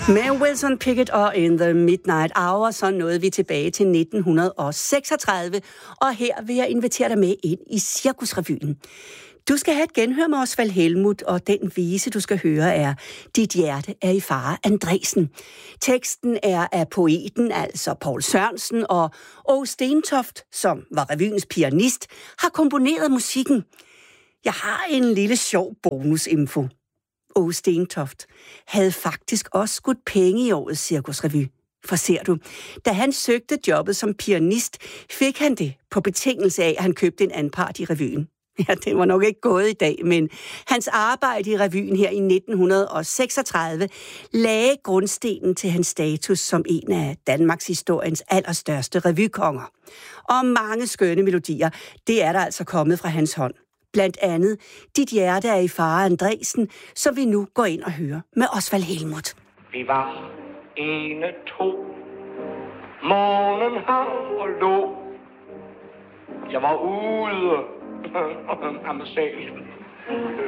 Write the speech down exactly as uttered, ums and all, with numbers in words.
Med Wilson Pickett og In the Midnight Hour, så nåede vi tilbage til nitten seksogtredive, og her vil jeg invitere dig med ind i Cirkusrevyen. Du skal have et genhør med Osvald Helmuth, og den vise, du skal høre, er Dit hjerte er i fare Andresen. Teksten er af poeten, altså Poul Sørensen, og Åge Stentoft, som var revyens pianist, har komponeret musikken. Jeg har en lille sjov bonusinfo. Åge Stentoft havde faktisk også skudt penge i årets Cirkusrevy. For ser du, da han søgte jobbet som pianist, fik han det på betingelse af, at han købte en anpart i revyen. Ja, det var nok ikke gået i dag, men hans arbejde i revyen her i nitten seksogtredive lagde grundstenen til hans status som en af Danmarks historiens allerstørste revykonger. Og mange skønne melodier, det er der altså kommet fra hans hånd. Blandt andet Dit hjerte er i fare Andresen, som vi nu går ind og hører med Osvald Helmuth. Vi var ene to, morgen hang og lå. Jeg var ude af mig selv.